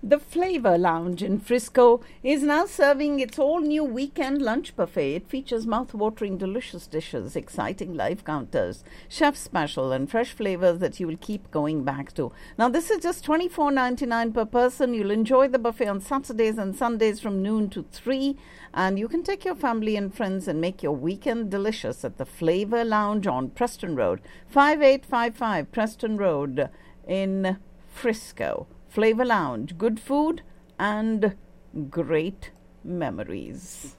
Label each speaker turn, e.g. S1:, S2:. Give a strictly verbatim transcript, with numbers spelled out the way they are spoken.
S1: The Flavor Lounge in Frisco is now serving its all-new weekend lunch buffet. It features mouth-watering delicious dishes, exciting live counters, chef special, and fresh flavors that you will keep going back to. Now, this is just twenty-four ninety-nine per person. You'll enjoy the buffet on Saturdays and Sundays from noon to three, and you can take your family and friends and make your weekend delicious at the Flavor Lounge on Preston Road, five eight five five Preston Road in Frisco. Flavor Lounge, good food and great memories.